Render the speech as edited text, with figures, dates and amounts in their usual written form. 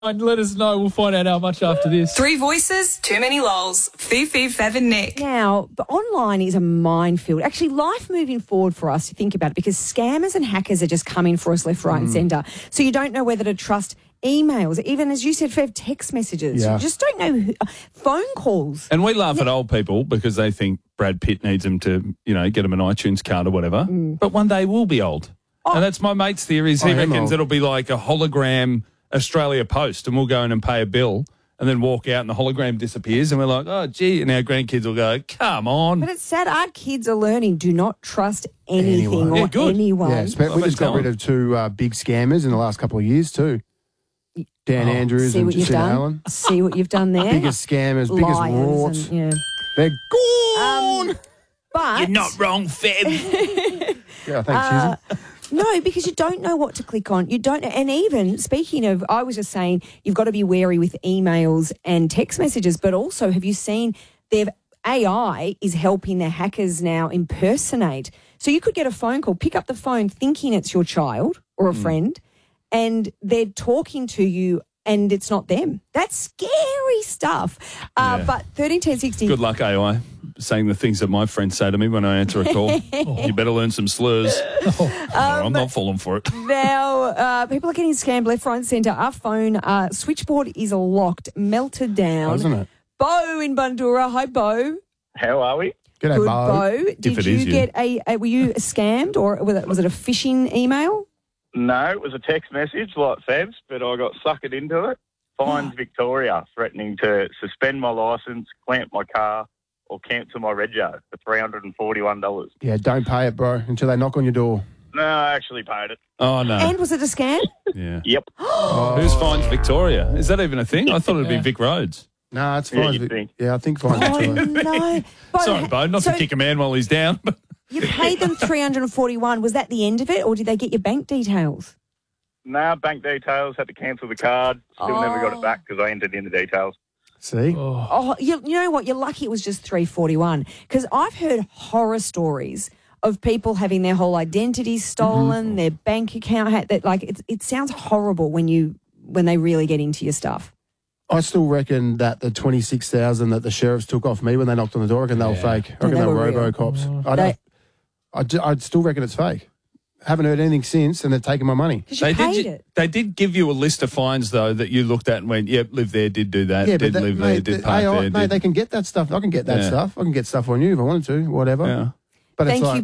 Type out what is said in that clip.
Let us know. We'll find out how much after this. Three voices, too many lols. Fifi, Fev and Nick. Now, the online is a minefield. Actually, life moving forward for us, to think about it, because scammers and hackers are just coming for us left, right and centre. So you don't know whether to trust emails, even as you said, Fev, text messages. Yeah. You just don't know phone calls. And we laugh at old people because they think Brad Pitt needs them to, get them an iTunes card or whatever. But one day we'll be old. And that's my mate's theory. He reckons it'll be like a hologram Australia Post, and we'll go in and pay a bill and then walk out and the hologram disappears and we're like, oh, gee, and our grandkids will go, come on. But it's sad. Our kids are learning, do not trust anything or anyone. Yeah, we just got rid of two big scammers in the last couple of years too. Dan Andrews and Jacinta Allen. See what you've done there? Biggest scammers, biggest rorts. They're gone. But you're not wrong, Feb. Yeah, thanks, Susan. No, because you don't know what to click on. You don't, and even speaking of, I was just saying, you've got to be wary with emails and text messages. But also, have you seen their AI is helping the hackers now impersonate? So you could get a phone call, pick up the phone, thinking it's your child or a friend, and they're talking to you, and it's not them. That's scary stuff. But 131060. Good luck, AI. Saying the things that my friends say to me when I answer a call. You better learn some slurs. I'm not falling for it. Now, people are getting scammed left, right and centre. Our phone switchboard is locked, melted down. Isn't it? Bo in Bundoora. Hi, Bo. How are we? G'day, Good, Bo. Did you get were you scammed, or was it a phishing email? No, it was a text message like Fab's, but I got suckered into it. Fines Victoria threatening to suspend my licence, clamp my car, or cancel my rego for $341. Yeah, don't pay it, bro, until they knock on your door. No, I actually paid it. Oh, no. And was it a scam? Yeah. Yep. Who's Fines Victoria? Is that even a thing? I thought it'd be Vic Roads. No, it's Yeah, fine. you'd think. Yeah, I think fine. Oh, no. Sorry, Bo, not to kick a man while he's down. But You paid them $341. Was that the end of it, or did they get your bank details? No, bank details, had to cancel the card. Still never got it back because I entered in the details. See? Oh, you know what? You're lucky it was just $341, because I've heard horror stories of people having their whole identity stolen, their bank account hacked. That it sounds horrible when they really get into your stuff. I still reckon that the 26,000 that the sheriffs took off me when they knocked on the door, I reckon they were fake. I reckon they were robo-cops. I'd still reckon it's fake. Haven't heard anything since, and they've taken my money. Because you paid it. They did give you a list of fines, though, that you looked at and went, yep, live there, did do that, did live there, did park there. Mate, they can get that stuff. I can get that stuff. I can get stuff on you if I wanted to, whatever. Yeah. But Thank it's like, you.